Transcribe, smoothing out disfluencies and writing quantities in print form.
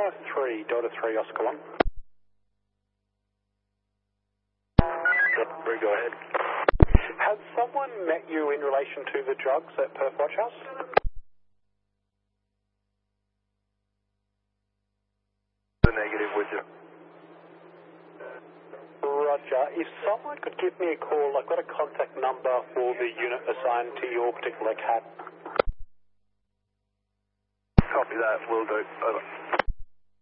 Sierra 3, Delta 3, Oscar 1. Go ahead. Has someone met you in relation to the drugs at Perth Watch House? The negative with you. Roger. If someone could give me a call, I've got a contact number for the unit assigned to your particular cat. Copy that, will do. Over.